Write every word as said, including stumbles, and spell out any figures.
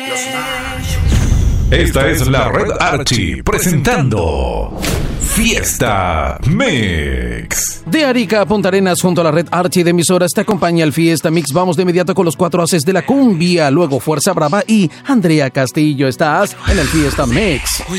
Esta es la Red Archie presentando Fiesta Mix. De Arica a Punta Arenas, junto a la Red Archie de emisoras, te acompaña el Fiesta Mix. Vamos de inmediato con los cuatro haces de la cumbia, luego Fuerza Brava y Andrea Castillo. Estás en el Fiesta Mix. Hoy